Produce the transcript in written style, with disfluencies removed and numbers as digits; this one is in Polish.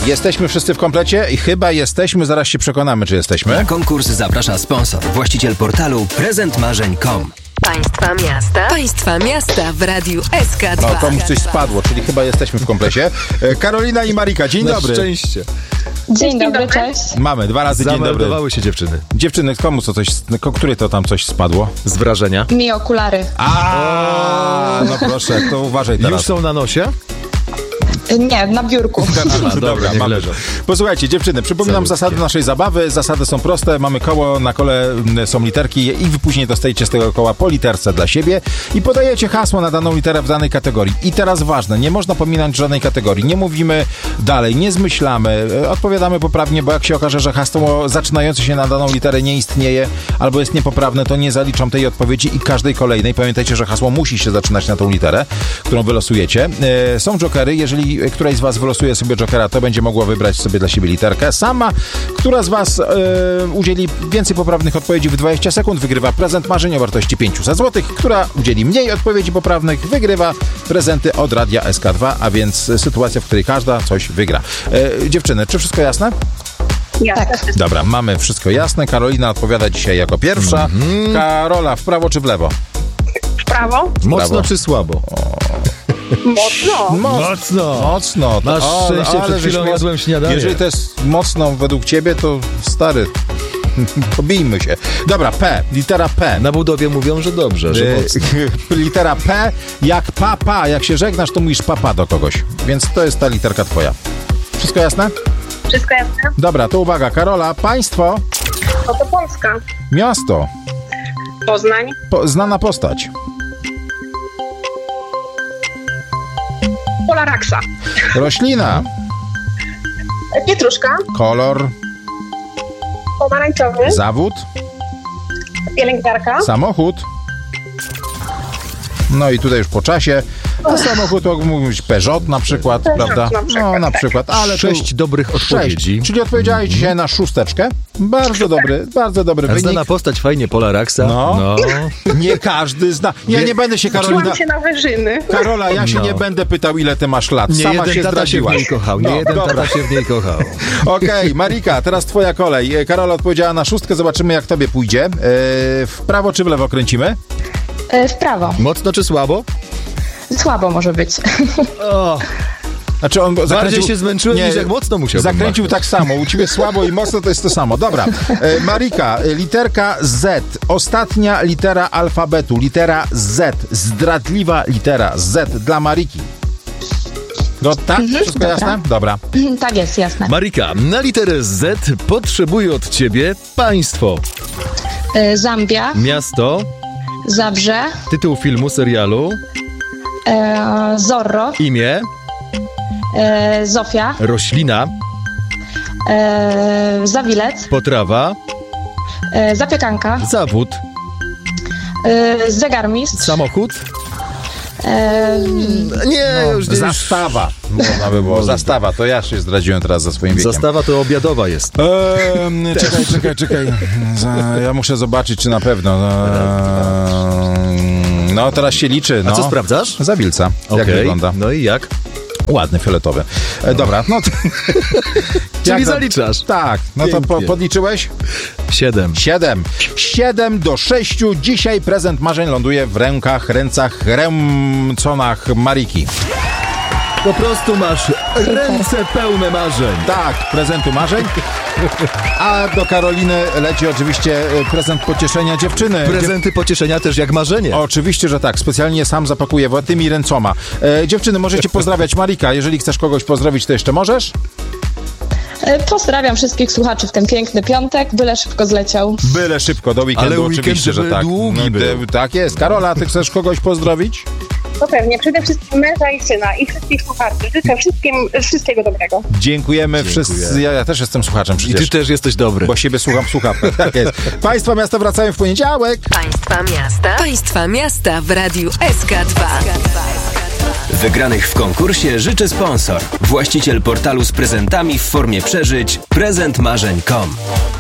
Jesteśmy wszyscy w komplecie i chyba jesteśmy, zaraz się przekonamy, czy jesteśmy. Na konkurs zaprasza sponsor, właściciel portalu prezentmarzeń.com. Państwa miasta w Radiu SK2. No, komuś coś spadło, czyli chyba jesteśmy w komplecie. Karolina i Marika, dzień dobry. Na szczęście. Dzień dobry, cześć. Mamy 2 razy dzień dobry. Zameldowały się dziewczyny. Dziewczyny, komu co coś, który to tam coś spadło? Z wrażenia. Mi okulary. No proszę, to uważaj teraz. Już są na nosie? Nie, na biurku. Dobra, niech leżą. Posłuchajcie, dziewczyny, przypominam zasady naszej zabawy. Zasady są proste. Mamy koło, na kole są literki i wy później dostajecie z tego koła po literce dla siebie i podajecie hasło na daną literę w danej kategorii. I teraz ważne, nie można pominąć żadnej kategorii. Nie mówimy dalej, nie zmyślamy, odpowiadamy poprawnie, bo jak się okaże, że hasło zaczynające się na daną literę nie istnieje albo jest niepoprawne, to nie zaliczam tej odpowiedzi i każdej kolejnej. Pamiętajcie, że hasło musi się zaczynać na tą literę, którą wylosujecie. Są jokery, jeżeli któraś z was wylosuje sobie jokera, to będzie mogła wybrać sobie dla siebie literkę. Sama, która z was udzieli więcej poprawnych odpowiedzi w 20 sekund, wygrywa prezent marzeń o wartości 500 zł. Która udzieli mniej odpowiedzi poprawnych, wygrywa prezenty od Radia SK2, a więc sytuacja, w której każda coś wygra. Dziewczyny, czy wszystko jasne? Tak. Dobra, mamy wszystko jasne. Karolina odpowiada dzisiaj jako pierwsza. Karola, w prawo czy w lewo? W prawo? Mocno czy słabo? Mocno. Masz szczęście, przed chwilą jadłem śniadanie. Jeżeli to jest mocno według ciebie, to stary, pobijmy się. Dobra, P, litera P. Na budowie mówią, że dobrze, że mocno. Litera P, jak papa. Jak się żegnasz, to mówisz papa do kogoś. Więc to jest ta literka twoja. Wszystko jasne? Wszystko jasne? Dobra, to uwaga. Karola, państwo. No to Polska. Miasto. Poznań. Znana postać. Polaraksa. Roślina. Pietruszka. Kolor. Pomarańczowy. Zawód. Pielęgniarka. Samochód. No i tutaj już po czasie. A samochód to mógł być Peugeot na przykład, prawda? na przykład, No na tak. przykład, ale 6 dobrych odpowiedzi. 6. Czyli odpowiedziałeś dzisiaj na 6. Bardzo dobry wynik. Znana postać, fajnie, Polaraksa. No. Nie każdy zna. Ja nie będę się, Karolina... Czułam się na wyżyny. Karola, ja się nie będę pytał, ile ty masz lat. Nie Sama jeden się tata zdradziłaś. się w niej kochał. Nie No, jeden dobra. tata się w niej kochał. Okej, Marika, teraz twoja kolej. Karola odpowiedziała na 6. Zobaczymy, jak tobie pójdzie. W prawo czy w lewo kręcimy? W prawo. Mocno czy słabo? Słabo może być. O, Znaczy on bardziej się zmęczyłem niż jak mocno musiał. Zakręcił tak samo. U ciebie słabo i mocno to jest to samo. Dobra. Marika, literka Z. Ostatnia litera alfabetu. Litera Z. Zdradliwa litera Z dla Mariki. No tak? Wszystko jasne? Dobra. Tak jest, jasne. Marika, na literę Z potrzebuję od ciebie państwo. Zambia, Miasto, Zabrze, tytuł filmu, serialu, Zorro, imię, Zofia, roślina, Zawilec, potrawa, Zapiekanka, zawód, Zegarmistrz, samochód. Nie, już nie. Zastawa. Można by było. Zastawa. To ja się zdradziłem teraz za swoim wiekiem. Zastawa to obiadowa jest. Czekaj. Ja muszę zobaczyć, czy na pewno. No, teraz się liczy. No. A co sprawdzasz? Zawilca. Jak Okej. wygląda? No i jak? Ładny, fioletowy. Dobra, no to... Czyli zaliczasz. Tak, no to Pięknie. podliczyłeś? 7. 7-6. Dzisiaj prezent marzeń ląduje w ręconach Mariki. Po prostu masz ręce pełne marzeń. Tak, prezentu marzeń. A do Karoliny leci oczywiście prezent pocieszenia dziewczyny. Prezenty pocieszenia też jak marzenie. Oczywiście, że tak. Specjalnie sam zapakuję tymi ręcoma. Dziewczyny, możecie pozdrawiać Marika. Jeżeli chcesz kogoś pozdrowić, to jeszcze możesz? Pozdrawiam wszystkich słuchaczy w ten piękny piątek. Byle szybko zleciał. Byle szybko, do weekendu. Ale weekend, oczywiście, że żeby tak. długi był. Tak jest. Karola, ty chcesz kogoś pozdrowić? To pewnie. Przede wszystkim męża i syna i wszystkich słuchaczy. Życzę wszystkiego dobrego. Dziękujemy wszyscy. Ja też jestem słuchaczem I przecież. ty też jesteś dobry. Bo siebie słucham. Tak jest. Państwa miasta wracają w poniedziałek. Państwa miasta w Radiu SK2. Wygranych w konkursie życzy sponsor, właściciel portalu z prezentami w formie przeżyć prezentmarzeń.com.